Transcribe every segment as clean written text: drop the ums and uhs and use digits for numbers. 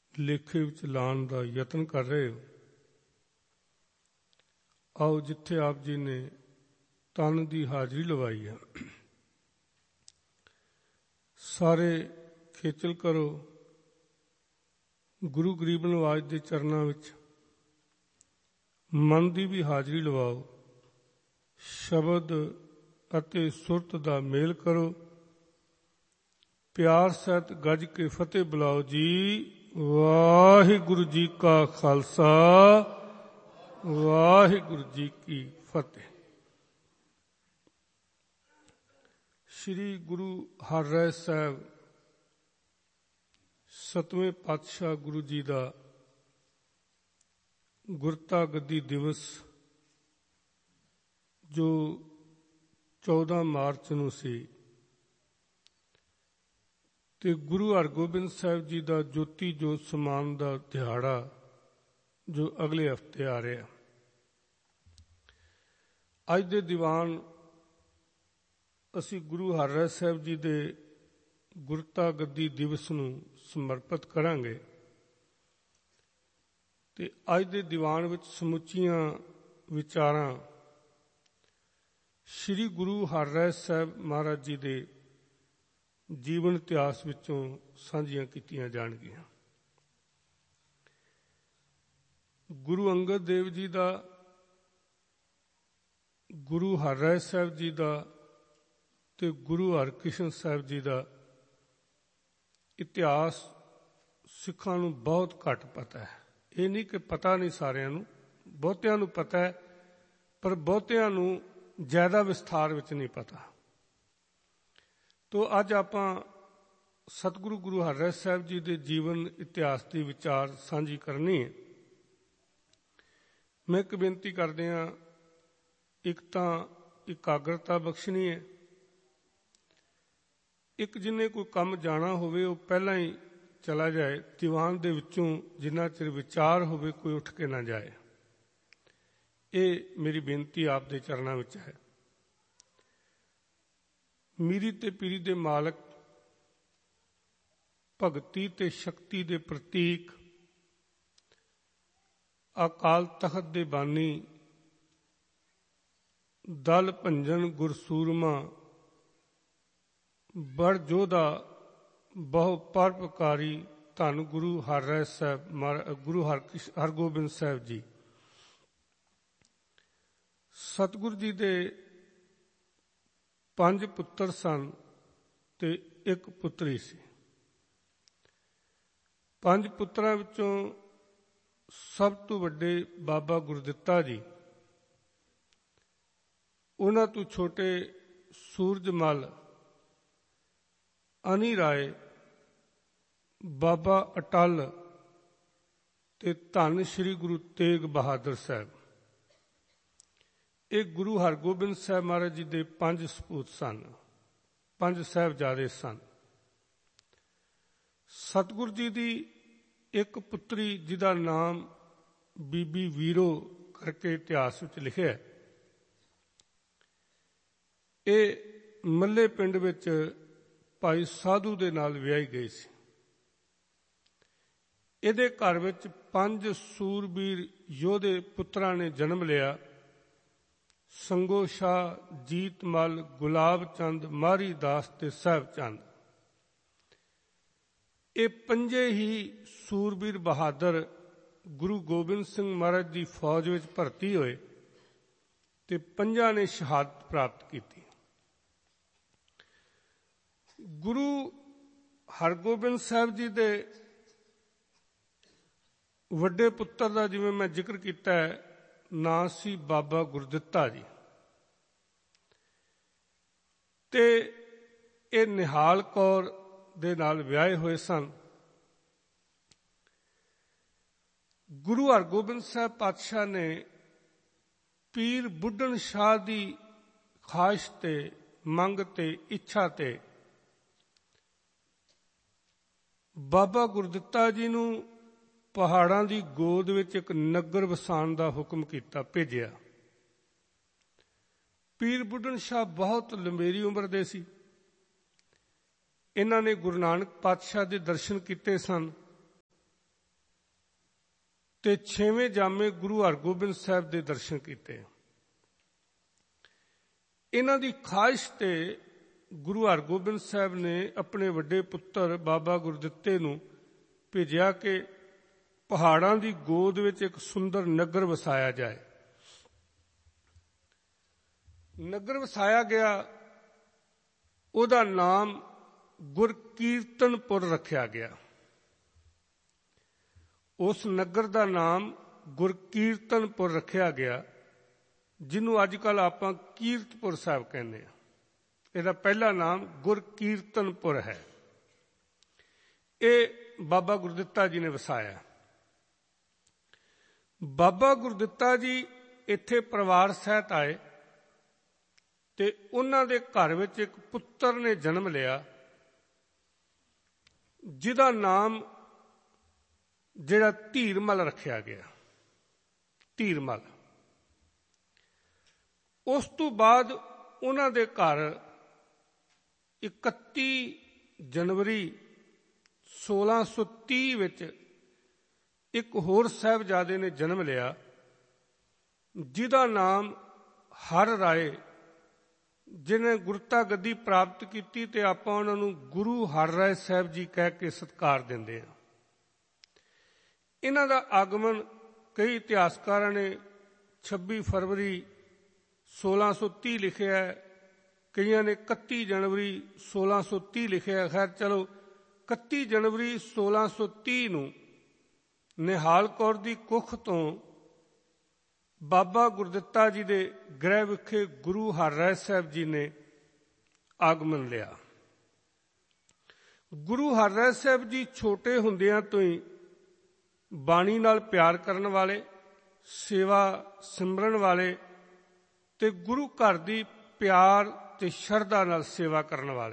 ਲੇਖੇ ਵਿੱਚ ਲਾਉਣ ਦਾ ਯਤਨ ਕਰ ਰਹੇ ਹੋ। ਆਓ ਜਿੱਥੇ ਆਪ ਜੀ ਨੇ ਤਨ ਦੀ ਹਾਜ਼ਰੀ ਲਵਾਈ ਹੈ, ਸਾਰੇ ਖੇਚਲ ਕਰੋ ਗੁਰੂ ਗਰੀਬ ਨਵਾਜ ਦੇ ਚਰਨਾਂ ਵਿੱਚ, ਮਨ ਦੀ ਵੀ ਹਾਜ਼ਰੀ ਲਵਾਓ, ਸ਼ਬਦ ਅਤੇ ਸੁਰਤ ਦਾ ਮੇਲ ਕਰੋ, ਪਿਆਰ ਸਹਿਤ ਗੱਜ ਕੇ ਫਤਿਹ ਬੁਲਾਓ ਜੀ। ਵਾਹਿਗੁਰੂ ਜੀ ਕਾ ਖਾਲਸਾ, ਵਾਹਿਗੁਰੂ ਜੀ ਕੀ ਫਤਿਹ। ਸ੍ਰੀ ਗੁਰੂ ਹਰਿਰਾਏ ਸਾਹਿਬ ਸਤਵੇਂ ਪਾਤਸ਼ਾਹ ਗੁਰੂ ਜੀ ਦਾ ਗੁਰਤਾ ਗੱਦੀ ਦਿਵਸ ਜੋ 14 ਮਾਰਚ ਨੂੰ ਸੀ, ਤੇ ਗੁਰੂ ਹਰਗੋਬਿੰਦ ਸਾਹਿਬ ਜੀ ਦਾ ਜੋਤੀ ਜੋਤ ਸਮਾਨ ਦਾ ਦਿਹਾੜਾ ਜੋ ਅਗਲੇ ਹਫ਼ਤੇ ਆ ਰਿਹਾ। ਅੱਜ ਦੇ ਦੀਵਾਨ ਅਸੀਂ ਗੁਰੂ ਹਰਿਰਾਏ ਸਾਹਿਬ ਜੀ ਦੇ ਗੁਰਤਾ ਗੱਦੀ ਦਿਵਸ ਨੂੰ ਸਮਰਪਿਤ ਕਰਾਂਗੇ, ਤੇ ਅੱਜ ਦੇ ਦੀਵਾਨ ਵਿੱਚ ਸਮੁੱਚੀਆਂ ਵਿਚਾਰਾਂ ਸ੍ਰੀ ਗੁਰੂ ਹਰਿਰਾਏ ਸਾਹਿਬ ਮਹਾਰਾਜ ਜੀ ਦੇ ਜੀਵਨ ਇਤਿਹਾਸ ਵਿੱਚੋਂ ਸਾਂਝੀਆਂ ਕੀਤੀਆਂ ਜਾਣਗੀਆਂ। ਗੁਰੂ ਅੰਗਦ ਦੇਵ ਜੀ ਦਾ, ਗੁਰੂ ਹਰਿਰਾਏ ਸਾਹਿਬ ਜੀ ਦਾ ਤੇ ਗੁਰੂ ਹਰਕ੍ਰਿਸ਼ਨ ਸਾਹਿਬ ਜੀ ਦਾ ਇਤਿਹਾਸ ਸਿੱਖਾਂ ਨੂੰ ਬਹੁਤ ਘੱਟ ਪਤਾ ਹੈ। ਇਹ ਨਹੀਂ ਕਿ ਪਤਾ ਨਹੀਂ ਸਾਰਿਆਂ ਨੂੰ, ਬਹੁਤਿਆਂ ਨੂੰ ਪਤਾ ਹੈ, ਪਰ ਬਹੁਤਿਆਂ ਨੂੰ ਜ਼ਿਆਦਾ ਵਿਸਥਾਰ ਵਿੱਚ ਨਹੀਂ ਪਤਾ। ਤੋ ਅੱਜ ਆਪਾਂ ਸਤਿਗੁਰੂ ਗੁਰੂ ਹਰਿਰਾਏ ਸਾਹਿਬ ਜੀ ਦੇ ਜੀਵਨ ਇਤਿਹਾਸ ਦੀ ਵਿਚਾਰ ਸਾਂਝੀ ਕਰਨੀ ਹੈ। ਮੈਂ ਇੱਕ ਬੇਨਤੀ ਕਰਦੇ ਹਾਂ, ਇੱਕ ਤਾਂ ਇਕਾਗਰਤਾ ਬਖਸ਼ਣੀ ਹੈ, ਇੱਕ ਜਿਹਨੇ ਕੋਈ ਕੰਮ ਜਾਣਾ ਹੋਵੇ ਉਹ ਪਹਿਲਾਂ ਹੀ ਚਲਾ ਜਾਏ, ਦੀਵਾਨ ਦੇ ਵਿੱਚੋਂ ਜਿੰਨਾ ਚਿਰ ਵਿਚਾਰ ਹੋਵੇ ਕੋਈ ਉੱਠ ਕੇ ਨਾ ਜਾਏ। ਇਹ ਮੇਰੀ ਬੇਨਤੀ ਆਪ ਦੇ ਚਰਨਾਂ ਵਿੱਚ ਹੈ। ਮੀਰੀ ਤੇ ਪੀਰੀ ਦੇ ਮਾਲਕ, ਭਗਤੀ ਤੇ ਸ਼ਕਤੀ ਦੇ ਪ੍ਰਤੀਕ, ਅਕਾਲ ਤਖਤ ਦੇ ਬਾਨੀ, ਦਲ ਭੰਜਨ ਗੁਰਸੂਰਮਾ, ਬੜ ਜੋਧਾ ਬਹੁ ਪਰਉਪਕਾਰੀ, ਧੰਨ ਗੁਰੂ ਹਰਿਰਾਏ ਸਾਹਿਬ, ਗੁਰੂ ਹਰਗੋਬਿੰਦ ਸਾਹਿਬ ਜੀ। ਸਤਿਗੁਰੂ ਜੀ ਦੇ 5 ਪੁੱਤਰ ਸਨ ਤੇ ਇੱਕ ਪੁੱਤਰੀ ਸੀ। 5 ਪੁੱਤਰਾਂ ਵਿੱਚੋਂ ਸਭ ਤੋਂ ਵੱਡੇ ਬਾਬਾ ਗੁਰਦਿੱਤਾ ਜੀ, ਉਹਨਾਂ ਤੋਂ ਛੋਟੇ ਸੂਰਜਮਲ, ਅਨੀ ਰਾਏ, ਬਾਬਾ ਅਟਲ ਤੇ ਧੰਨ ਸ੍ਰੀ ਗੁਰੂ ਤੇਗ ਬਹਾਦਰ ਸਾਹਿਬ। ਇਹ ਗੁਰੂ ਹਰਗੋਬਿੰਦ ਸਾਹਿਬ ਮਹਾਰਾਜ ਜੀ ਦੇ 5 ਸਪੂਤ ਸਨ, 5 ਸਾਹਿਬਜ਼ਾਦੇ ਸਨ। ਸਤਿਗੁਰੂ ਜੀ ਦੀ ਇੱਕ ਪੁੱਤਰੀ ਜਿਹਦਾ ਨਾਮ ਬੀਬੀ ਵੀਰੋ ਕਰਕੇ ਇਤਿਹਾਸ ਵਿੱਚ ਲਿਖਿਆ, ਇਹ ਮੱਲੇ ਪਿੰਡ ਵਿੱਚ ਭਾਈ ਸਾਧੂ ਦੇ ਨਾਲ ਵਿਆਹੀ ਗਈ ਸੀ। ਇਹਦੇ ਘਰ ਵਿੱਚ 5 ਸੂਰਬੀਰ ਯੋਧੇ ਪੁੱਤਰਾਂ ਨੇ ਜਨਮ ਲਿਆ। ਸੰਗੋ ਸ਼ਾਹ, ਜੀਤ ਮਲ, ਗੁਲਾਬ ਚੰਦ, ਮਾਰੀ ਦਾਸ ਤੇ ਸਾਹਿਬ ਚੰਦ। ਇਹ 5 ਹੀ ਸੂਰਬੀਰ ਬਹਾਦਰ ਗੁਰੂ ਗੋਬਿੰਦ ਸਿੰਘ ਮਹਾਰਾਜ ਦੀ ਫੌਜ ਵਿੱਚ ਭਰਤੀ ਹੋਏ ਤੇ 5 ਨੇ ਸ਼ਹਾਦਤ ਪ੍ਰਾਪਤ ਕੀਤੀ। ਗੁਰੂ ਹਰਗੋਬਿੰਦ ਸਾਹਿਬ ਜੀ ਦੇ ਵੱਡੇ ਪੁੱਤਰ ਦਾ ਜਿਵੇਂ ਮੈਂ ਜ਼ਿਕਰ ਕੀਤਾ ਹੈ, ਨਾਂ ਸੀ ਬਾਬਾ ਗੁਰਦਿੱਤਾ ਜੀ, ਤੇ ਇਹ ਨਿਹਾਲ ਕੌਰ ਦੇ ਨਾਲ ਵਿਆਹੇ ਹੋਏ ਸਨ। ਗੁਰੂ ਹਰਗੋਬਿੰਦ ਸਾਹਿਬ ਪਾਤਸ਼ਾਹ ਨੇ ਪੀਰ ਬੁੱਢਣ ਸ਼ਾਹ ਦੀ ਖਾਹਿਸ਼ ਤੇ, ਮੰਗ ਤੇ, ਇੱਛਾ ਤੇ ਬਾਬਾ ਗੁਰਦਿੱਤਾ ਜੀ ਨੂੰ ਪਹਾੜਾਂ ਦੀ ਗੋਦ ਵਿੱਚ ਇੱਕ ਨਗਰ ਵਸਾਉਣ ਦਾ ਹੁਕਮ ਕੀਤਾ, ਭੇਜਿਆ। ਪੀਰ ਬੁੱਢਣ ਸ਼ਾਹ ਬਹੁਤ ਲੰਮੇਰੀ ਉਮਰ ਦੇ ਸੀ। ਇਹਨਾਂ ਨੇ ਗੁਰੂ ਨਾਨਕ ਪਾਤਸ਼ਾਹ ਦੇ ਦਰਸ਼ਨ ਕੀਤੇ ਸਨ ਤੇ 6ਵੇਂ ਜਾਮੇ ਗੁਰੂ ਹਰਗੋਬਿੰਦ ਸਾਹਿਬ ਦੇ ਦਰਸ਼ਨ ਕੀਤੇ। ਇਹਨਾਂ ਦੀ ਖਾਹਿਸ਼ ਤੇ ਗੁਰੂ ਹਰਗੋਬਿੰਦ ਸਾਹਿਬ ਨੇ ਆਪਣੇ ਵੱਡੇ ਪੁੱਤਰ ਬਾਬਾ ਗੁਰਦਿੱਤੇ ਨੂੰ ਭੇਜਿਆ ਕਿ ਪਹਾੜਾਂ ਦੀ ਗੋਦ ਵਿੱਚ ਇੱਕ ਸੁੰਦਰ ਨਗਰ ਵਸਾਇਆ ਜਾਏ। ਨਗਰ ਵਸਾਇਆ ਗਿਆ, ਉਹਦਾ ਨਾਮ ਗੁਰਕੀਰਤਨਪੁਰ ਰੱਖਿਆ ਗਿਆ। ਉਸ ਨਗਰ ਦਾ ਨਾਮ ਗੁਰਕੀਰਤਨਪੁਰ ਰੱਖਿਆ ਗਿਆ, ਜਿਹਨੂੰ ਅੱਜ ਕੱਲ੍ਹ ਆਪਾਂ ਕੀਰਤਪੁਰ ਸਾਹਿਬ ਕਹਿੰਦੇ ਹਾਂ। ਇਹਦਾ ਪਹਿਲਾ ਨਾਮ ਗੁਰਕੀਰਤਨਪੁਰ ਹੈ। ਇਹ ਬਾਬਾ ਗੁਰਦਿੱਤਾ ਜੀ ਨੇ ਵਸਾਇਆ। ਬਾਬਾ ਗੁਰਦਿੱਤਾ ਜੀ ਇੱਥੇ ਪਰਿਵਾਰ ਸਹਿਤ ਆਏ ਤੇ ਉਹਨਾਂ ਦੇ ਘਰ ਵਿੱਚ ਇੱਕ ਪੁੱਤਰ ਨੇ ਜਨਮ ਲਿਆ, ਜਿਹਦਾ ਨਾਮ ਜਿਹੜਾ ਧੀਰਮਲ ਰੱਖਿਆ ਗਿਆ, ਧੀਰਮਲ। ਉਸ ਤੋਂ ਬਾਅਦ ਉਹਨਾਂ ਦੇ ਘਰ 31 ਜਨਵਰੀ 1630 ਵਿੱਚ ਇੱਕ ਹੋਰ ਸਾਹਿਬਜ਼ਾਦੇ ਨੇ ਜਨਮ ਲਿਆ, ਜਿਹਦਾ ਨਾਮ ਹਰ ਰਾਏ, ਜਿਹਨੇ ਗੁਰਤਾ ਗੱਦੀ ਪ੍ਰਾਪਤ ਕੀਤੀ ਤੇ ਆਪਾਂ ਉਹਨਾਂ ਨੂੰ ਗੁਰੂ ਹਰ ਰਾਏ ਸਾਹਿਬ ਜੀ ਕਹਿ ਕੇ ਸਤਿਕਾਰ ਦਿੰਦੇ ਹਾਂ। ਇਹਨਾਂ ਦਾ ਆਗਮਨ ਕਈ ਇਤਿਹਾਸਕਾਰਾਂ ਨੇ 26 ਫਰਵਰੀ 1630 ਲਿਖਿਆ ਹੈ, ਕਈਆਂ ਨੇ 31 ਜਨਵਰੀ 1630 ਲਿਖਿਆ। ਖੈਰ ਚਲੋ, 31 ਜਨਵਰੀ 1630 ਨੂੰ ਨਿਹਾਲ ਕੌਰ ਦੀ ਕੁੱਖ ਤੋਂ ਬਾਬਾ ਗੁਰਦਿੱਤਾ ਜੀ ਦੇ ਗ੍ਰਹਿ ਵਿਖੇ ਗੁਰੂ ਹਰ ਰਾਏ ਸਾਹਿਬ ਜੀ ਨੇ ਆਗਮਨ ਲਿਆ। ਗੁਰੂ ਹਰ ਰਾਏ ਸਾਹਿਬ ਜੀ ਛੋਟੇ ਹੁੰਦਿਆਂ ਤੋਂ ਹੀ ਬਾਣੀ ਨਾਲ ਪਿਆਰ ਕਰਨ ਵਾਲੇ, ਸੇਵਾ ਸਿਮਰਨ ਵਾਲੇ ਤੇ ਗੁਰੂ ਘਰ ਦੀ ਪਿਆਰ ਤੇ ਸ਼ਰਧਾ ਨਾਲ ਸੇਵਾ ਕਰਨ ਵਾਲੇ,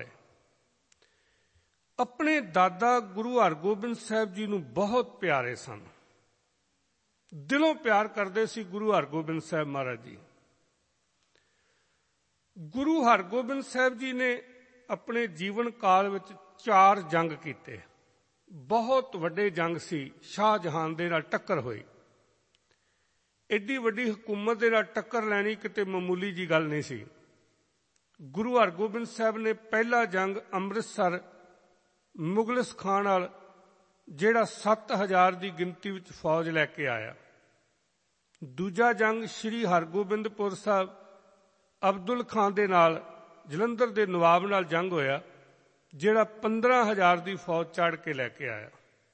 ਆਪਣੇ ਦਾਦਾ ਗੁਰੂ ਹਰਗੋਬਿੰਦ ਸਾਹਿਬ ਜੀ ਨੂੰ ਬਹੁਤ ਪਿਆਰੇ ਸਨ। ਦਿਲੋਂ ਪਿਆਰ ਕਰਦੇ ਸੀ ਗੁਰੂ ਹਰਗੋਬਿੰਦ ਸਾਹਿਬ ਮਹਾਰਾਜ ਜੀ। ਗੁਰੂ ਹਰਗੋਬਿੰਦ ਸਾਹਿਬ ਜੀ ਨੇ ਆਪਣੇ ਜੀਵਨ ਕਾਲ ਵਿੱਚ 4 ਜੰਗ ਕੀਤੇ। ਬਹੁਤ ਵੱਡੇ ਜੰਗ ਸੀ। ਸ਼ਾਹਜਹਾਨ ਦੇ ਨਾਲ ਟੱਕਰ ਹੋਈ। ਐਡੀ ਵੱਡੀ ਹਕੂਮਤ ਦੇ ਨਾਲ ਟੱਕਰ ਲੈਣੀ ਕਿਤੇ ਮਾਮੂਲੀ ਜੀ ਗੱਲ ਨਹੀਂ ਸੀ। ਗੁਰੂ ਹਰਗੋਬਿੰਦ ਸਾਹਿਬ ਨੇ ਪਹਿਲਾ ਜੰਗ ਅੰਮ੍ਰਿਤਸਰ ਮੁਗਲਿਸ ਖਾਨ ਨਾਲ, ਜਿਹੜਾ 7000 ਦੀ ਗਿਣਤੀ ਵਿੱਚ ਫੌਜ ਲੈ ਕੇ ਆਇਆ। ਦੂਜਾ ਜੰਗ ਸ੍ਰੀ ਹਰਗੋਬਿੰਦਪੁਰ ਸਾਹਿਬ ਅਬਦੁਲ ਖਾਨ ਦੇ ਨਾਲ, ਜਲੰਧਰ ਦੇ ਨਵਾਬ ਨਾਲ ਜੰਗ ਹੋਇਆ, ਜਿਹੜਾ 15000 ਦੀ ਫੌਜ ਚੜ੍ਹ ਕੇ ਲੈ ਕੇ ਆਇਆ।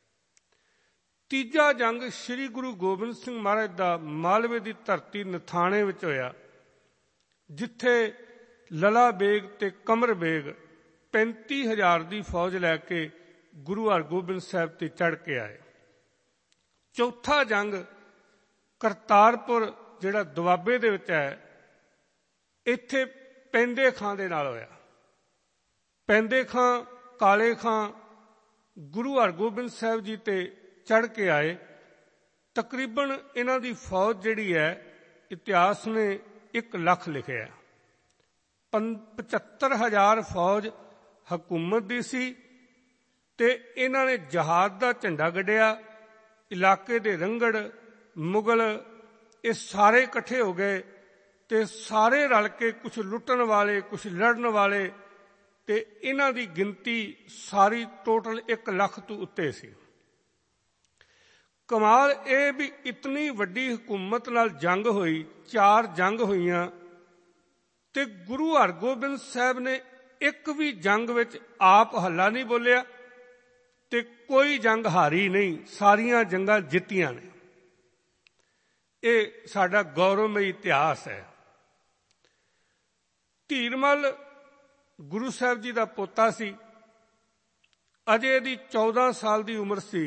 ਤੀਜਾ ਜੰਗ ਸ੍ਰੀ ਗੁਰੂ ਗੋਬਿੰਦ ਸਿੰਘ ਮਹਾਰਾਜ ਦਾ ਮਾਲਵੇ ਦੀ ਧਰਤੀ ਨਥਾਣੇ ਵਿੱਚ ਹੋਇਆ, ਜਿੱਥੇ ਲਲਾ ਬੇਗ ਤੇ ਕਮਰ ਬੇਗ 35000 ਦੀ ਫੌਜ ਲੈ ਕੇ ਗੁਰੂ ਹਰਗੋਬਿੰਦ ਸਾਹਿਬ ਤੇ ਚੜ੍ਹ ਕੇ ਆਏ। ਚੌਥਾ ਜੰਗ ਕਰਤਾਰਪੁਰ, ਜਿਹੜਾ ਦੁਆਬੇ ਦੇ ਵਿੱਚ ਹੈ, ਇੱਥੇ ਪੈਂਦੇ ਖਾਂ ਦੇ ਨਾਲ ਹੋਇਆ। ਪੈਂਦੇ ਖਾਂ, ਕਾਲੇ ਖਾਂ ਗੁਰੂ ਹਰਗੋਬਿੰਦ ਸਾਹਿਬ ਜੀ ਤੇ ਚੜ੍ਹ ਕੇ ਆਏ। ਤਕਰੀਬਨ ਇਹਨਾਂ ਦੀ ਫੌਜ ਜਿਹੜੀ ਹੈ, ਇਤਿਹਾਸ ਨੇ 1 ਲੱਖ ਲਿਖਿਆ। 75000 ਫੌਜ ਹਕੂਮਤ ਦੀ ਸੀ ਤੇ ਇਹਨਾਂ ਨੇ ਜਹਾਦ ਦਾ ਝੰਡਾ ਗੱਡਿਆ। ਇਲਾਕੇ ਦੇ ਰੰਗੜ, ਮੁਗਲ, ਇਹ ਸਾਰੇ ਇਕੱਠੇ ਹੋ ਗਏ ਤੇ ਸਾਰੇ ਰਲ ਕੇ, ਕੁਝ ਲੁੱਟਣ ਵਾਲੇ, ਕੁਝ ਲੜਨ ਵਾਲੇ, ਤੇ ਇਹਨਾਂ ਦੀ ਗਿਣਤੀ ਸਾਰੀ ਟੋਟਲ 1 ਲੱਖ ਤੋਂ ਉੱਤੇ ਸੀ। ਕਮਾਲ ਇਹ ਵੀ ਇਤਨੀ ਵੱਡੀ ਹਕੂਮਤ ਨਾਲ ਜੰਗ ਹੋਈ, 4 ਜੰਗ ਹੋਈਆਂ, ਤੇ ਗੁਰੂ ਹਰਗੋਬਿੰਦ ਸਾਹਿਬ ਨੇ ਇੱਕ ਵੀ ਜੰਗ ਵਿੱਚ ਆਪ ਹੱਲਾ ਨਹੀਂ ਬੋਲਿਆ ਤੇ ਕੋਈ ਜੰਗ ਹਾਰੀ ਨਹੀਂ, ਸਾਰੀਆਂ ਜੰਗਾਂ ਜਿੱਤੀਆਂ ਨੇ। ਇਹ ਸਾਡਾ ਗੌਰਵਮਈ ਇਤਿਹਾਸ ਹੈ। ਧੀਰਮਲ ਗੁਰੂ ਸਾਹਿਬ ਜੀ ਦਾ ਪੋਤਾ ਸੀ। ਅਜੇ ਇਹਦੀ 14 ਸਾਲ ਦੀ ਉਮਰ ਸੀ।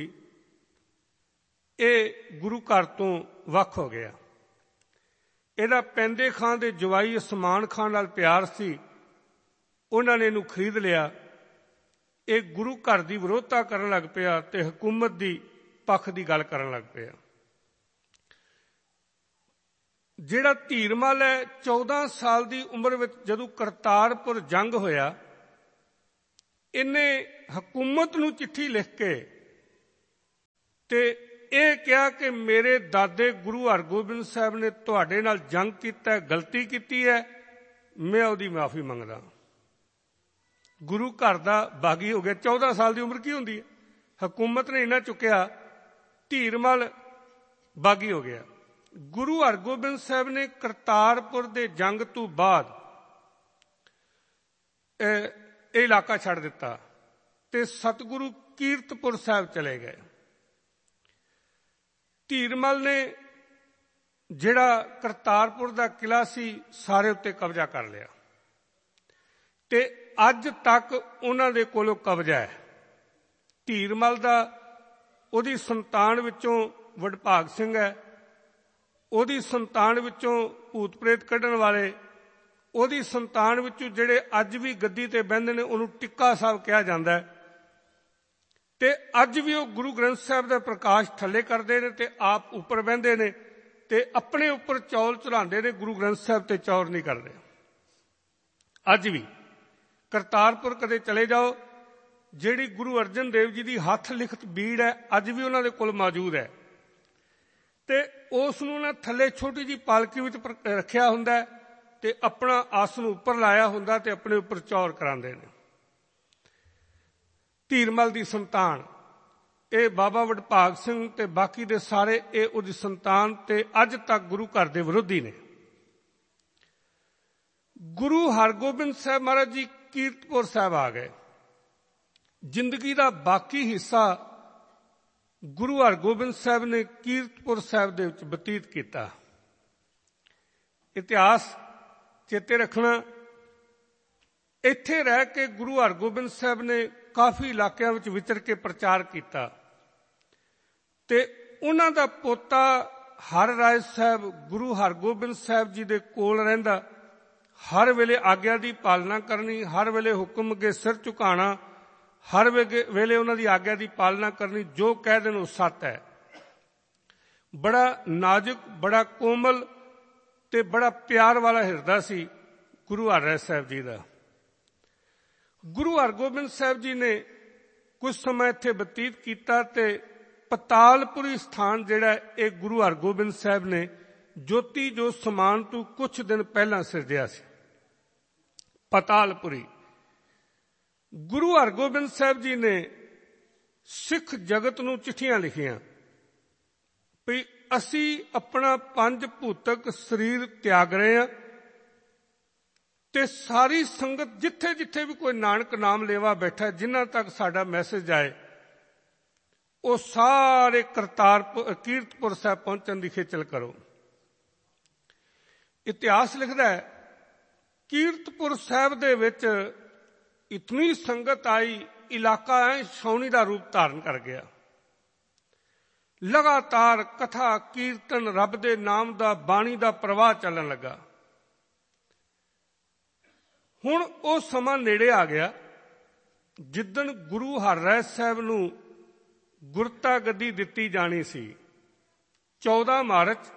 ਇਹ ਗੁਰੂ ਘਰ ਤੋਂ ਵੱਖ ਹੋ ਗਿਆ। ਇਹਦਾ ਪੈਂਦੇ ਖਾਂ ਦੇ ਜਵਾਈ ਉਸਮਾਨ ਖਾਂ ਨਾਲ ਪਿਆਰ ਸੀ। ਉਹਨਾਂ ਨੇ ਇਹਨੂੰ ਖਰੀਦ ਲਿਆ। ਇਹ ਗੁਰੂ ਘਰ ਦੀ ਵਿਰੋਧਤਾ ਕਰਨ ਲੱਗ ਪਿਆ ਤੇ ਹਕੂਮਤ ਦੀ ਪੱਖ ਦੀ ਗੱਲ ਕਰਨ ਲੱਗ ਪਿਆ। ਜਿਹੜਾ ਧੀਰਮਲ ਹੈ, 14 ਸਾਲ ਦੀ ਉਮਰ ਵਿੱਚ ਜਦੋਂ ਕਰਤਾਰਪੁਰ ਜੰਗ ਹੋਇਆ, ਇਹਨੇ ਹਕੂਮਤ ਨੂੰ ਚਿੱਠੀ ਲਿਖ ਕੇ ਤੇ ਇਹ ਕਿਹਾ ਕਿ ਮੇਰੇ ਦਾਦੇ ਗੁਰੂ ਹਰਗੋਬਿੰਦ ਸਾਹਿਬ ਨੇ ਤੁਹਾਡੇ ਨਾਲ ਜੰਗ ਕੀਤਾ, ਗਲਤੀ ਕੀਤੀ ਹੈ, ਮੈਂ ਉਹਦੀ ਮਾਫੀ ਮੰਗਦਾ। ਗੁਰੂ ਘਰ ਦਾ ਬਾਗੀ ਹੋ ਗਿਆ। 14 ਸਾਲ ਦੀ ਉਮਰ ਕੀ ਹੁੰਦੀ ਹੈ? ਹਕੂਮਤ ਨੇ ਇੰਨਾ ਚੁੱਕਿਆ, ਧੀਰਮਲ ਬਾਗੀ ਹੋ ਗਿਆ। ਗੁਰੂ ਹਰਗੋਬਿੰਦ ਸਾਹਿਬ ਨੇ ਕਰਤਾਰਪੁਰ ਦੇ ਜੰਗ ਤੋਂ ਬਾਅਦ ਇਹ ਇਲਾਕਾ ਛੱਡ ਦਿੱਤਾ ਤੇ ਸਤਿਗੁਰੂ ਕੀਰਤਪੁਰ ਸਾਹਿਬ ਚਲੇ ਗਏ। ਧੀਰਮਲ ਨੇ ਜਿਹੜਾ ਕਰਤਾਰਪੁਰ ਦਾ ਕਿਲਾ ਸੀ ਸਾਰੇ ਉੱਤੇ ਕਬਜ਼ਾ ਕਰ ਲਿਆ ਤੇ ਅੱਜ ਤੱਕ ਉਹਨਾਂ ਦੇ ਕੋਲੋਂ ਕਬਜ਼ਾ ਹੈ। ਧੀਰਮਲ ਦਾ ਉਹਦੀ ਸੰਤਾਨ ਵਿੱਚੋਂ ਵਡਭਾਗ ਸਿੰਘ ਹੈ, ਉਹਦੀ ਸੰਤਾਨ ਵਿੱਚੋਂ ਭੂਤ ਪ੍ਰੇਤ ਕੱਢਣ ਵਾਲੇ, ਉਹਦੀ ਸੰਤਾਨ ਵਿੱਚੋਂ ਜਿਹੜੇ ਅੱਜ ਵੀ ਗੱਦੀ ਤੇ ਬਹਿੰਦੇ ਨੇ ਉਹਨੂੰ ਟਿੱਕਾ ਸਾਹਿਬ ਕਿਹਾ ਜਾਂਦਾ ਹੈ ਤੇ ਅੱਜ ਵੀ ਉਹ ਗੁਰੂ ਗ੍ਰੰਥ ਸਾਹਿਬ ਦਾ ਪ੍ਰਕਾਸ਼ ਥੱਲੇ ਕਰਦੇ ਨੇ ਤੇ ਆਪ ਉੱਪਰ ਬਹਿੰਦੇ ਨੇ ਤੇ ਆਪਣੇ ਉੱਪਰ ਚੌਲ ਚੜਾਉਂਦੇ ਨੇ, ਗੁਰੂ ਗ੍ਰੰਥ ਸਾਹਿਬ ਤੇ ਚੌਰ ਨਹੀਂ ਕਰਦੇ। ਅੱਜ ਵੀ ਕਰਤਾਰਪੁਰ ਕਦੇ ਚਲੇ ਜਾਓ, ਜਿਹੜੀ ਗੁਰੂ ਅਰਜਨ ਦੇਵ ਜੀ ਦੀ ਹੱਥ ਲਿਖਤ ਬੀੜ ਹੈ ਅੱਜ ਵੀ ਉਹਨਾਂ ਦੇ ਕੋਲ ਮੌਜੂਦ ਹੈ ਤੇ ਉਸ ਨੂੰ ਨਾ ਥੱਲੇ ਛੋਟੀ ਜਿਹੀ ਪਾਲਕੀ ਵਿੱਚ ਰੱਖਿਆ ਹੁੰਦਾ ਤੇ ਆਪਣਾ ਆਸਣ ਉੱਪਰ ਲਾਇਆ ਹੁੰਦਾ ਤੇ ਆਪਣੇ ਉੱਪਰ ਚੌਰ ਕਰਾਉਂਦੇ ਨੇ। ਧੀਰਮਲ ਦੀ ਸੰਤਾਨ ਇਹ ਬਾਬਾ ਵਡਭਾਗ ਸਿੰਘ ਤੇ ਬਾਕੀ ਦੇ ਸਾਰੇ ਇਹ ਉਹਦੀ ਸੰਤਾਨ ਤੇ ਅੱਜ ਤੱਕ ਗੁਰੂ ਘਰ ਦੇ ਵਿਰੋਧੀ ਨੇ। ਗੁਰੂ ਹਰਗੋਬਿੰਦ ਸਾਹਿਬ ਮਹਾਰਾਜ ਜੀ ਕੀਰਤਪੁਰ ਸਾਹਿਬ ਆ ਗਏ। ਜ਼ਿੰਦਗੀ ਦਾ ਬਾਕੀ ਹਿੱਸਾ ਗੁਰੂ ਹਰਗੋਬਿੰਦ ਸਾਹਿਬ ਨੇ ਕੀਰਤਪੁਰ ਸਾਹਿਬ ਦੇ ਵਿੱਚ ਬਤੀਤ ਕੀਤਾ। ਇਤਿਹਾਸ ਚੇਤੇ ਰੱਖਣਾ, ਇੱਥੇ ਰਹਿ ਕੇ ਗੁਰੂ ਹਰਗੋਬਿੰਦ ਸਾਹਿਬ ਨੇ ਕਾਫੀ ਇਲਾਕਿਆਂ ਵਿੱਚ ਵਿਚਰ ਕੇ ਪ੍ਰਚਾਰ ਕੀਤਾ ਤੇ ਉਹਨਾਂ ਦਾ ਪੋਤਾ ਹਰ ਰਾਏ ਸਾਹਿਬ ਗੁਰੂ ਹਰਗੋਬਿੰਦ ਸਾਹਿਬ ਜੀ ਦੇ ਕੋਲ ਰਹਿੰਦਾ, ਹਰ ਵੇਲੇ ਆਗਿਆ ਦੀ ਪਾਲਣਾ ਕਰਨੀ, ਹਰ ਵੇਲੇ ਹੁਕਮ ਅੱਗੇ ਸਿਰ ਝੁਕਾਉਣਾ, ਹਰ ਵੇਲੇ ਉਹਨਾਂ ਦੀ ਆਗਿਆ ਦੀ ਪਾਲਣਾ ਕਰਨੀ, ਜੋ ਕਹਿ ਦੇਣ ਉਹ ਸੱਤ ਹੈ। ਬੜਾ ਨਾਜ਼ੁਕ, ਬੜਾ ਕੋਮਲ ਤੇ ਬੜਾ ਪਿਆਰ ਵਾਲਾ ਹਿਰਦਾ ਸੀ ਗੁਰੂ ਹਰ ਰਾਏ ਸਾਹਿਬ ਜੀ ਦਾ। ਗੁਰੂ ਹਰਗੋਬਿੰਦ ਸਾਹਿਬ ਜੀ ਨੇ ਕੁਝ ਸਮਾਂ ਇੱਥੇ ਬਤੀਤ ਕੀਤਾ ਤੇ ਪਤਾਲਪੁਰੀ ਸਥਾਨ ਜਿਹੜਾ ਇਹ ਗੁਰੂ ਹਰਗੋਬਿੰਦ ਸਾਹਿਬ ਨੇ ਜੋਤੀ ਜੋ ਸਮਾਨ ਤੋਂ ਕੁਝ ਦਿਨ ਪਹਿਲਾਂ ਸਿਰਜਿਆ ਸੀ। ਪਤਾਲਪੁਰੀ ਗੁਰੂ ਹਰਗੋਬਿੰਦ ਸਾਹਿਬ ਜੀ ਨੇ ਸਿੱਖ ਜਗਤ ਨੂੰ ਚਿੱਠੀਆਂ ਲਿਖੀਆਂ ਵੀ ਅਸੀਂ ਆਪਣਾ ਪੰਜ ਭੂਤਕ ਸਰੀਰ ਤਿਆਗ ਰਹੇ ਹਾਂ ਤੇ ਸਾਰੀ ਸੰਗਤ ਜਿੱਥੇ ਜਿੱਥੇ ਵੀ ਕੋਈ ਨਾਨਕ ਨਾਮ ਲੇਵਾ ਬੈਠਾ, ਜਿਨ੍ਹਾਂ ਤੱਕ ਸਾਡਾ ਮੈਸੇਜ ਆਏ, ਉਹ ਸਾਰੇ ਕਰਤਾਰਪੁਰ ਕੀਰਤਪੁਰ ਸਾਹਿਬ ਪਹੁੰਚਣ ਦੀ ਖੇਚਲ ਕਰੋ। ਇਤਿਹਾਸ ਲਿਖਦਾ ਹੈ ਕੀਰਤਪੁਰ ਸਾਹਿਬ ਦੇ ਵਿੱਚ ਇਤਨੀ ਸੰਗਤ ਆਈ, ਇਲਾਕਾ ਐ ਛਾਉਣੀ ਦਾ ਰੂਪ ਧਾਰਨ ਕਰ ਗਿਆ। ਲਗਾਤਾਰ ਕਥਾ ਕੀਰਤਨ, ਰੱਬ ਦੇ ਨਾਮ ਦਾ, ਬਾਣੀ ਦਾ ਪ੍ਰਵਾਹ ਚੱਲਣ ਲੱਗਾ। ਹੁਣ ਉਹ ਸਮਾਂ ਨੇੜੇ ਆ ਗਿਆ ਜਿੱਦਣ ਗੁਰੂ ਹਰ ਰਾਏ ਸਾਹਿਬ ਨੂੰ ਗੁਰਤਾ ਗੱਦੀ ਦਿੱਤੀ ਜਾਣੀ ਸੀ। 14 ਮਾਰਚ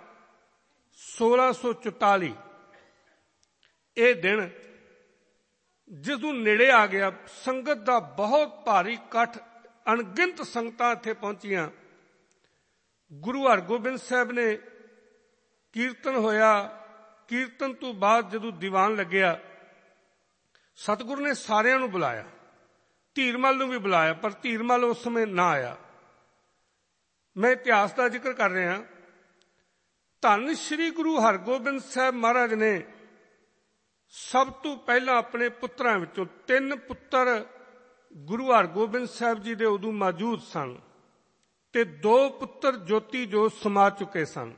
1644 ਇਹ ਦਿਨ ਜਦੋਂ ਨੇੜੇ ਆ ਗਿਆ, ਸੰਗਤ ਦਾ ਬਹੁਤ ਭਾਰੀ ਇਕੱਠ, ਅਣਗਿਣਤ ਸੰਗਤਾਂ ਇੱਥੇ ਪਹੁੰਚੀਆਂ। ਗੁਰੂ ਹਰਗੋਬਿੰਦ ਸਾਹਿਬ ਨੇ ਕੀਰਤਨ ਹੋਇਆ, ਕੀਰਤਨ ਤੋਂ ਬਾਅਦ ਜਦੋਂ ਦੀਵਾਨ ਲੱਗਿਆ ਸਤਿਗੁਰੂ ਨੇ ਸਾਰਿਆਂ ਨੂੰ ਬੁਲਾਇਆ, ਧੀਰਮਲ ਨੂੰ ਵੀ ਬੁਲਾਇਆ, ਪਰ ਧੀਰਮਲ ਉਸ ਸਮੇਂ ਨਾ ਆਇਆ। ਮੈਂ ਇਤਿਹਾਸ ਦਾ ਜ਼ਿਕਰ ਕਰ ਰਿਹਾ। ਧੰਨ ਸ਼੍ਰੀ ਗੁਰੂ ਹਰਗੋਬਿੰਦ ਸਾਹਿਬ ਮਹਾਰਾਜ ਨੇ ਸਭ ਤੋਂ ਪਹਿਲਾਂ ਆਪਣੇ ਪੁੱਤਰਾਂ ਵਿੱਚੋਂ 3 ਪੁੱਤਰ ਗੁਰੂ ਹਰਗੋਬਿੰਦ ਸਾਹਿਬ ਜੀ ਦੇ ਉਦੋਂ ਮੌਜੂਦ ਸਨ ਤੇ 2 ਪੁੱਤਰ ਜੋਤੀ ਜੋਤ ਸਮਾ ਚੁੱਕੇ ਸਨ।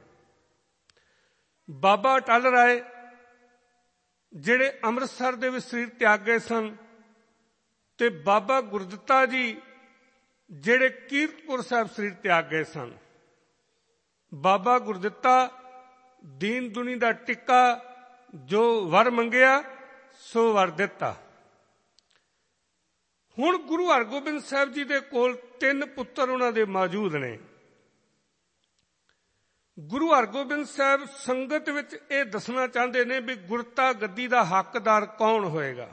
ਬਾਬਾ ਅਟਲ ਰਾਏ ਜਿਹੜੇ ਅੰਮ੍ਰਿਤਸਰ ਦੇ ਵਿੱਚ ਸਰੀਰ ਤਿਆਗ ਗਏ ਸਨ ਤੇ ਬਾਬਾ ਗੁਰਦਿੱਤਾ ਜੀ ਜਿਹੜੇ ਕੀਰਤਪੁਰ ਸਾਹਿਬ ਸਰੀਰ ਤਿਆਗ ਗਏ ਸਨ। ਬਾਬਾ ਗੁਰਦਿੱਤਾ ਦੀਨ ਦੁਨੀ ਦਾ ਟਿੱਕਾ, ਜੋ ਵਰ ਮੰਗਿਆ ਸੋ ਵਰ ਦਿੱਤਾ। ਹੁਣ ਗੁਰੂ ਹਰਗੋਬਿੰਦ ਸਾਹਿਬ ਜੀ ਦੇ ਕੋਲ 3 ਪੁੱਤਰ ਉਹਨਾਂ ਦੇ ਮੌਜੂਦ ਨੇ। ਗੁਰੂ ਹਰਗੋਬਿੰਦ ਸਾਹਿਬ ਸੰਗਤ ਵਿੱਚ ਇਹ ਦੱਸਣਾ ਚਾਹੁੰਦੇ ਨੇ ਵੀ ਗੁਰਤਾ ਗੱਦੀ ਦਾ ਹੱਕਦਾਰ ਕੌਣ ਹੋਏਗਾ।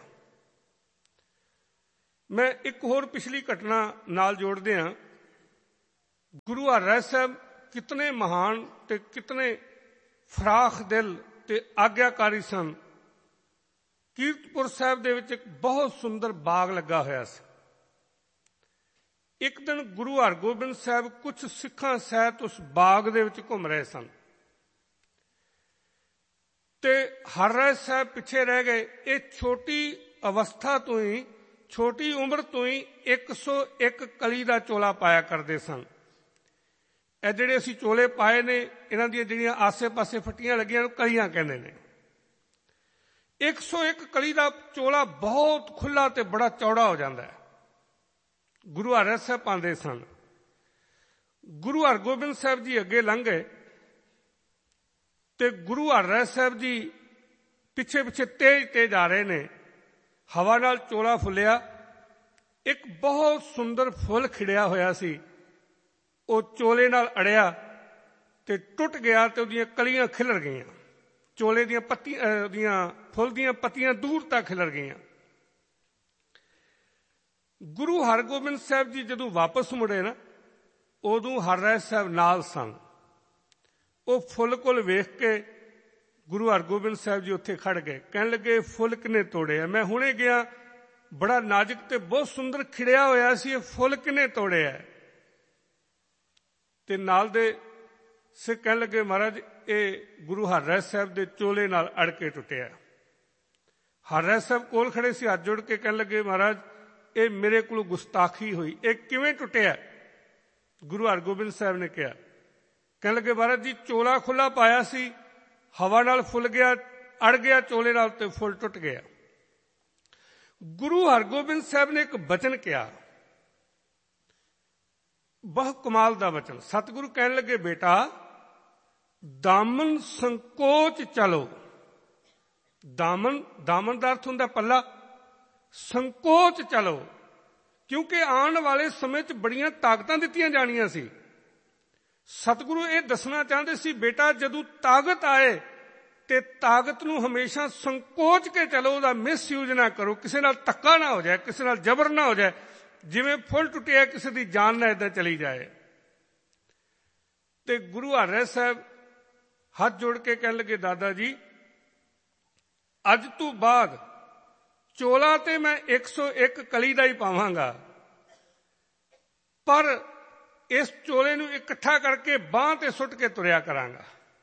ਮੈਂ ਇੱਕ ਹੋਰ ਪਿਛਲੀ ਘਟਨਾ ਨਾਲ ਜੋੜਦੇ ਹਾਂ। ਗੁਰੂ ਹਰਿਰਾਏ ਸਾਹਿਬ ਕਿਤਨੇ ਮਹਾਨ ਤੇ ਕਿਤਨੇ ਫਰਾਖ ਦਿਲ ਤੇ ਆਗਿਆਕਾਰੀ ਸਨ। ਕੀਰਤਪੁਰ ਸਾਹਿਬ ਦੇ ਵਿੱਚ ਇੱਕ ਬਹੁਤ ਸੁੰਦਰ ਬਾਗ ਲੱਗਾ ਹੋਇਆ ਸੀ। ਇੱਕ ਦਿਨ ਗੁਰੂ ਹਰਗੋਬਿੰਦ ਸਾਹਿਬ ਕੁਝ ਸਿੱਖਾਂ ਸਹਿਤ ਉਸ ਬਾਗ ਦੇ ਵਿੱਚ ਘੁੰਮ ਰਹੇ ਸਨ ਤੇ ਹਰਿਰਾਏ ਸਾਹਿਬ ਪਿੱਛੇ ਰਹਿ ਗਏ। ਇਹ ਛੋਟੀ ਅਵਸਥਾ ਤੋਂ ਹੀ, ਛੋਟੀ ਉਮਰ ਤੋਂ ਹੀ 101 ਕਲੀ ਦਾ ਚੋਲਾ ਪਾਇਆ ਕਰਦੇ ਸਨ। ਇਹ ਜਿਹੜੇ ਅਸੀਂ ਚੋਲੇ ਪਾਏ ਨੇ, ਇਹਨਾਂ ਦੀਆਂ ਜਿਹੜੀਆਂ ਆਸੇ-ਪਾਸੇ ਫੱਟੀਆਂ ਲੱਗੀਆਂ ਨੂੰ ਕਲੀਆਂ ਕਹਿੰਦੇ ਨੇ। 101 ਕਲੀ ਦਾ ਚੋਲਾ ਬਹੁਤ ਖੁੱਲ੍ਹਾ ਤੇ ਬੜਾ ਚੌੜਾ ਹੋ ਜਾਂਦਾ ਹੈ। ਗੁਰੂ ਹਰਿਰਾਏ ਸਾਹਿਬ ਪਾਉਂਦੇ ਸਨ। ਗੁਰੂ ਹਰਗੋਬਿੰਦ ਸਾਹਿਬ ਜੀ ਅੱਗੇ ਲੰਘ ਗਏ ਤੇ ਗੁਰੂ ਹਰਿਰਾਏ ਸਾਹਿਬ ਜੀ ਪਿੱਛੇ ਪਿੱਛੇ ਤੇਜ਼ ਆ ਰਹੇ ਨੇ। ਹਵਾ ਨਾਲ ਚੋਲਾ ਫੁੱਲਿਆ। ਇੱਕ ਬਹੁਤ ਸੁੰਦਰ ਫੁੱਲ ਖਿੜਿਆ ਹੋਇਆ ਸੀ, ਉਹ ਚੋਲੇ ਨਾਲ ਅੜਿਆ ਤੇ ਟੁੱਟ ਗਿਆ ਤੇ ਉਹਦੀਆਂ ਕਲੀਆਂ ਖਿਲਰ ਗਈਆਂ। ਚੋਲੇ ਦੀਆਂ ਪੱਤੀਆਂ, ਫੁੱਲ ਦੀਆਂ ਪੱਤੀਆਂ ਦੂਰ ਤੱਕ ਖਿਲਰ ਗਈਆਂ। ਗੁਰੂ ਹਰਗੋਬਿੰਦ ਸਾਹਿਬ ਜੀ ਜਦੋਂ ਵਾਪਸ ਮੁੜੇ ਨਾ, ਉਦੋਂ ਹਰਿਰਾਏ ਸਾਹਿਬ ਨਾਲ ਸਨ। ਉਹ ਫੁੱਲ ਕੋਲ ਵੇਖ ਕੇ ਗੁਰੂ ਹਰਗੋਬਿੰਦ ਸਾਹਿਬ ਜੀ ਉੱਥੇ ਖੜ ਗਏ। ਕਹਿਣ ਲੱਗੇ, ਫੁੱਲ ਕਿਹਨੇ ਤੋੜਿਆ? ਮੈਂ ਹੁਣੇ ਗਿਆ, ਬੜਾ ਨਾਜ਼ੁਕ ਤੇ ਬਹੁਤ ਸੁੰਦਰ ਖਿੜਿਆ ਹੋਇਆ ਸੀ, ਇਹ ਫੁੱਲ ਕਿਹਨੇ ਤੋੜਿਆ? ਤੇ ਨਾਲ ਦੇ ਸਿੱਖ ਕਹਿਣ ਲੱਗੇ, ਮਹਾਰਾਜ ਇਹ ਗੁਰੂ ਹਰਿਰਾਏ ਸਾਹਿਬ ਦੇ ਚੋਲੇ ਨਾਲ ਅੜ ਕੇ ਟੁੱਟਿਆ। ਹਰਿਰਾਏ ਸਾਹਿਬ ਕੋਲ ਖੜੇ ਸੀ, ਹੱਥ ਜੋੜ ਕੇ ਕਹਿਣ ਲੱਗੇ, ਮਹਾਰਾਜ ਇਹ ਮੇਰੇ ਕੋਲੋਂ ਗੁਸਤਾਖੀ ਹੋਈ, ਇਹ ਕਿਵੇਂ ਟੁੱਟਿਆ? ਗੁਰੂ ਹਰਗੋਬਿੰਦ ਸਾਹਿਬ ਨੇ ਕਿਹਾ, ਕਹਿਣ ਲੱਗੇ, ਮਹਾਰਾਜ ਜੀ ਚੋਲਾ ਖੁੱਲਾ ਪਾਇਆ ਸੀ, ਹਵਾ ਨਾਲ ਫੁੱਲ ਗਿਆ, ਅੜ ਗਿਆ ਚੋਲੇ ਨਾਲ ਤੇ ਫੁੱਲ ਟੁੱਟ ਗਿਆ। ਗੁਰੂ ਹਰਗੋਬਿੰਦ ਸਾਹਿਬ ਨੇ ਇੱਕ ਬਚਨ ਕਿਹਾ, ਬਹੁਤ ਕਮਾਲ ਦਾ ਬਚਨ। ਸਤਿਗੁਰੂ ਕਹਿਣ ਲੱਗੇ, ਬੇਟਾ ਦਾਮਨ ਸੰਕੋਚ ਚਲੋ। ਦਾਮਨ ਦਾ ਅਰਥ ਹੁੰਦਾ ਪੱਲਾ। ਸੰਕੋਚ ਚਲੋ, ਕਿਉਂਕਿ ਆਉਣ ਵਾਲੇ ਸਮੇਂ 'ਚ ਬੜੀਆਂ ਤਾਕਤਾਂ ਦਿੱਤੀਆਂ ਜਾਣੀਆਂ ਸੀ। ਸਤਿਗੁਰੂ ਇਹ ਦੱਸਣਾ ਚਾਹੁੰਦੇ ਸੀ, ਬੇਟਾ ਜਦੋਂ ਤਾਕਤ ਆਏ ਤੇ ਤਾਕਤ ਨੂੰ ਹਮੇਸ਼ਾ ਸੰਕੋਚ ਕੇ ਚਲੋ, ਉਹਦਾ ਮਿਸਯੂਜ਼ ਨਾ ਕਰੋ, ਕਿਸੇ ਨਾਲ ਧੱਕਾ ਨਾ ਹੋ ਜਾਏ, ਕਿਸੇ ਨਾਲ ਜ਼ਬਰ ਨਾ ਹੋ ਜਾਏ। ਜਿਵੇਂ ਫੁੱਲ ਟੁੱਟਿਆ, ਕਿਸੇ ਦੀ ਜਾਨ ਨਾ ਏਦਾਂ ਚਲੀ ਜਾਏ। ਤੇ ਗੁਰੂ ਹਰਿਰਾਏ ਸਾਹਿਬ ਹੱਥ ਜੋੜ ਕੇ ਕਹਿਣ ਲੱਗੇ, ਦਾਦਾ ਜੀ ਅੱਜ ਤੋਂ ਬਾਅਦ ਚੋਲਾ ਤੇ ਮੈਂ 101 ਕਲੀ ਦਾ ਹੀ ਪਾਵਾਂਗਾ, ਪਰ ਇਸ ਚੋਲੇ ਨੂੰ ਇਕੱਠਾ ਕਰਕੇ ਬਾਂਹ ਤੇ ਸੁੱਟ ਕੇ ਤੁਰਿਆ ਕਰਾਂਗਾ।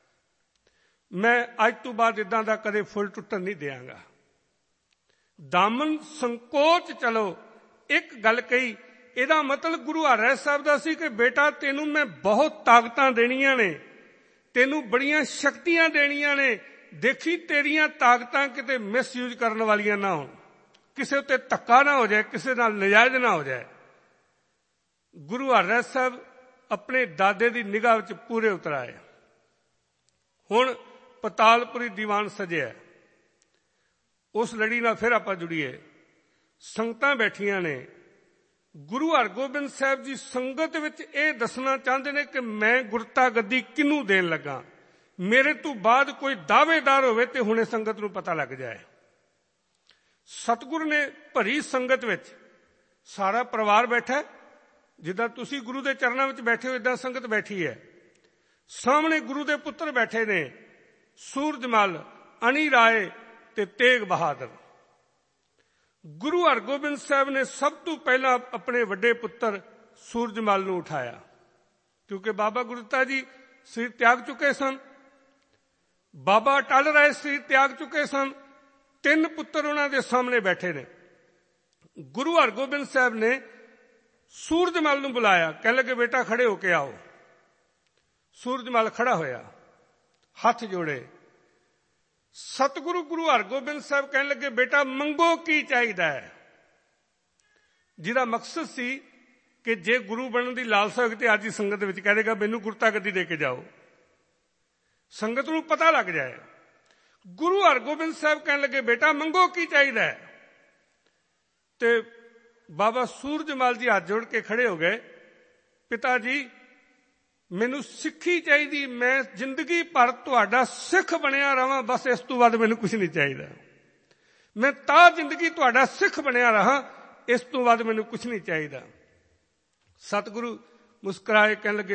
ਮੈਂ ਅੱਜ ਤੋਂ ਬਾਅਦ ਇਦਾਂ ਦਾ ਕਦੇ ਫੁੱਲ ਟੁੱਟਣ ਨਹੀਂ ਦਿਆਂਗਾ। ਦਾਮਨ ਸੰਕੋਚ ਚਲੋ, ਇੱਕ ਗੱਲ ਕਹੀ। ਇਹਦਾ ਮਤਲਬ ਗੁਰੂ ਹਰਿਰਾਏ ਸਾਹਿਬ ਦਾ ਸੀ ਕਿ ਬੇਟਾ ਤੈਨੂੰ ਮੈਂ ਬਹੁਤ ਤਾਕਤਾਂ ਦੇਣੀਆਂ ਨੇ, ਤੈਨੂੰ ਬੜੀਆਂ ਸ਼ਕਤੀਆਂ ਦੇਣੀਆਂ ਨੇ। ਦੇਖੀ ਤੇਰੀਆਂ ਤਾਕਤਾਂ ਕਿਤੇ ਮਿਸਯੂਜ਼ ਕਰਨ ਵਾਲੀਆਂ ਨਾ ਹੋਣ, ਕਿਸੇ ਉੱਤੇ ਧੱਕਾ ਨਾ ਹੋ ਜਾਏ, ਕਿਸੇ ਨਾਲ ਨਜਾਇਜ਼ ਨਾ ਹੋ ਜਾਏ। ਗੁਰੂ ਹਰਿਰਾਏ ਸਾਹਿਬ ਆਪਣੇ ਦਾਦੇ ਦੀ ਨਿਗਾਹ ਵਿੱਚ ਪੂਰੇ ਉਤਰ ਆਏ। ਹੁਣ ਪਤਾਲਪੁਰੀ ਦੀਵਾਨ ਸਜਿਆ, ਉਸ ਲੜੀ ਨਾਲ ਫਿਰ ਆਪਾਂ ਜੁੜੀਏ। ਸੰਗਤਾਂ ਬੈਠੀਆਂ ਨੇ। ਗੁਰੂ ਹਰਗੋਬਿੰਦ ਸਾਹਿਬ ਜੀ ਸੰਗਤ ਵਿੱਚ ਇਹ ਦੱਸਣਾ ਚਾਹੁੰਦੇ ਨੇ ਕਿ ਮੈਂ ਗੁਰਤਾ ਗੱਦੀ ਕਿਹਨੂੰ ਦੇਣ ਲੱਗਾ। ਮੇਰੇ ਤੋਂ ਬਾਅਦ ਕੋਈ ਦਾਅਵੇਦਾਰ ਹੋਵੇ ਤੇ ਹੁਣੇ ਸੰਗਤ ਨੂੰ ਪਤਾ ਲੱਗ ਜਾਏ। ਸਤਿਗੁਰੂ ਨੇ ਭਰੀ ਸੰਗਤ ਵਿੱਚ ਸਾਰਾ ਪਰਿਵਾਰ ਬੈਠਾ, ਜਿੱਦਾਂ ਤੁਸੀਂ ਗੁਰੂ ਦੇ ਚਰਨਾਂ ਵਿੱਚ ਬੈਠੇ ਹੋ ਇੱਦਾਂ ਸੰਗਤ ਬੈਠੀ ਹੈ। ਸਾਹਮਣੇ ਗੁਰੂ ਦੇ ਪੁੱਤਰ ਬੈਠੇ ਨੇ, ਸੂਰਜਮਲ, ਅਣੀ ਰਾਏ ਤੇ ਤੇਗ ਬਹਾਦਰ। ਗੁਰੂ ਹਰਗੋਬਿੰਦ ਸਾਹਿਬ ਨੇ ਸਭ ਤੋਂ ਪਹਿਲਾਂ ਆਪਣੇ ਵੱਡੇ ਪੁੱਤਰ ਸੂਰਜਮਲ ਨੂੰ ਉਠਾਇਆ, ਕਿਉਂਕਿ ਬਾਬਾ ਗੁਰਦਿੱਤਾ ਜੀ ਸਰੀਰ ਤਿਆਗ ਚੁੱਕੇ ਸਨ, ਬਾਬਾ ਅਟਲ ਰਾਏ ਸਰੀਰ ਤਿਆਗ ਚੁੱਕੇ ਸਨ। 3 ਪੁੱਤਰ ਉਹਨਾਂ ਦੇ ਸਾਹਮਣੇ ਬੈਠੇ ਨੇ। ਗੁਰੂ ਹਰਗੋਬਿੰਦ ਸਾਹਿਬ ਨੇ ਸੂਰਜਮਲ ਨੂੰ ਬੁਲਾਇਆ, ਕਹਿਣ ਲੱਗੇ, ਬੇਟਾ ਖੜੇ ਹੋ ਕੇ ਆਓ। ਸੂਰਜਮਲ ਖੜਾ ਹੋਇਆ, ਹੱਥ ਜੋੜੇ। ਸਤਿਗੁਰੂ ਗੁਰੂ ਹਰਗੋਬਿੰਦ ਸਾਹਿਬ ਕਹਿਣ ਲੱਗੇ, ਬੇਟਾ ਮੰਗੋ ਕੀ ਚਾਹੀਦਾ ਹੈ। ਜਿਹਦਾ ਮਕਸਦ ਸੀ ਕਿ ਜੇ ਗੁਰੂ ਬਣਨ ਦੀ ਲਾਲਸਾ ਹੋਵੇ ਤੇ ਅੱਜ ਹੀ ਸੰਗਤ ਵਿੱਚ ਕਹਿ ਦੇਗਾ, ਮੈਨੂੰ ਗੁਰਤਾ ਗੱਦੀ ਦੇ ਕੇ ਜਾਓ, ਸੰਗਤ ਨੂੰ ਪਤਾ ਲੱਗ ਜਾਏ। ਗੁਰੂ ਹਰਗੋਬਿੰਦ ਸਾਹਿਬ ਕਹਿਣ ਲੱਗੇ, ਬੇਟਾ ਮੰਗੋ ਕੀ ਚਾਹੀਦਾ ਹੈ। ਤੇ ਬਾਬਾ ਸੂਰਜਮਲ ਜੀ ਹੱਥ ਜੋੜ ਕੇ ਖੜੇ ਹੋ ਗਏ, ਪਿਤਾ ਜੀ ਮੈਨੂੰ ਸਿੱਖੀ ਚਾਹੀਦੀ, ਮੈਂ ਜ਼ਿੰਦਗੀ ਭਰ ਤੁਹਾਡਾ ਸਿੱਖ ਬਣਿਆ ਰਹਾਂ, ਬਸ ਇਸ ਤੋਂ ਵੱਧ ਮੈਨੂੰ ਕੁਝ ਨਹੀਂ ਚਾਹੀਦਾ। ਮੈਂ ਤਾਂ ਜ਼ਿੰਦਗੀ ਤੁਹਾਡਾ ਸਿੱਖ ਬਣਿਆ ਰਹਾਂ, ਇਸ ਤੋਂ ਵੱਧ ਮੈਨੂੰ ਕੁਝ ਨਹੀਂ ਚਾਹੀਦਾ। ਸਤਿਗੁਰੂ ਮੁਸਕਰਾਏ ਕਹਿਣ ਲੱਗੇ